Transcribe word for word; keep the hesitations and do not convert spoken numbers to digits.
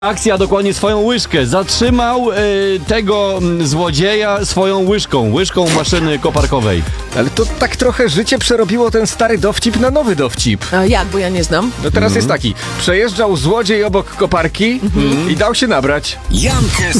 Akcja, dokładnie swoją łyżkę. Zatrzymał y, tego mm, złodzieja swoją łyżką, łyżką maszyny koparkowej. Ale to tak trochę życie przerobiło ten stary dowcip na nowy dowcip. A jak, bo ja nie znam. No teraz jest taki. Przejeżdżał złodziej obok koparki i dał się nabrać. Jankę